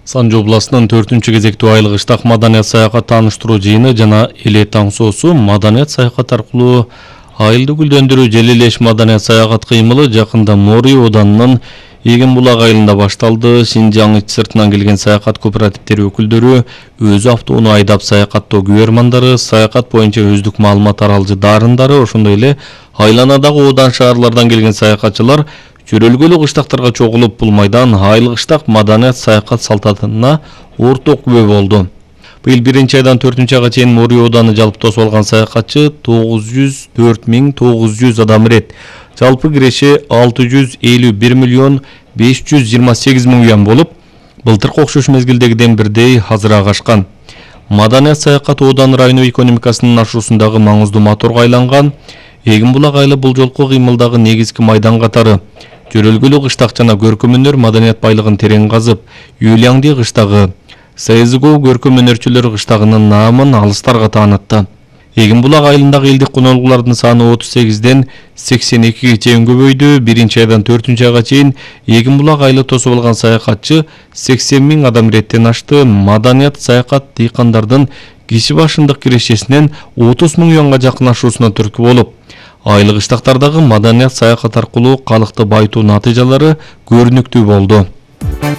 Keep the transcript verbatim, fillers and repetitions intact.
Санжы областынын төртүнчү кезектүү айлык ыштак маданият саякат тааныштыруу жыйыны жана эле таң соосу маданият саякат аркылуу айылды гүлдөндүрүү желилеш маданият саякат кыймылы жакында Мори Оданынын Эгин булак айылында башталды. Шинжаң ич сыртынан келген саякат кооперативдери өкүлдөрү өз автоону айдап саякаттоо күбөрмандары, саякат боюнча өздүк маалымат аралжы дарындары, ошондой эле айланадагы оодан шаарлардан келген саякатчылар чөрөлгөлүк ыштактарга чогулуп бул майдан айылык ыштак маданият саякат салтанатына орток күбө болду. Быйыл биринчи айдан төртүнчү айга чейин Мори Ооданы жалпы тосуп алган саякатчы тогуз жүз төрт миң тогуз жүз адам ирет. Жалпы киреши алты жүз элүү бир миллион беш жүз жыйырма сегиз миң уян болуп, былтыркы окшош мезгилдегиден бирдей азыраак ашкан. Маданият саякат Оодан району экономикасынын ашуусундагы маңыздуу моторго айланган. Эгин булак айылы бул жолку кыймылдагы негизги майдан катары. Чөрөлгөлүк ыштак жана көркөм өнөр маданият байлыгын терең казып, Юлиаңди кыштагы, Сайзыгоо көркөм өнөрчүлөр кыштагынын наамын алыстарга таанытты. Эгин булак айылындагы элдик конолгулардын саны отуз сегизден сексен экиге чейин көбөйдү. Биринчи айдан төртүнчү айга чейин Эгин булак айылы тосуп алган саякатчы сексен миң адам иреттен ашты. Маданият саякат дыйкандардын киши башындык кирешесинен отуз миң уянга жакын ашуусуна түрткү болуп, айылык ыштактардагы маданият саякат аркылуу калыкты байытуу натыйжалары көрүнүктүү болду.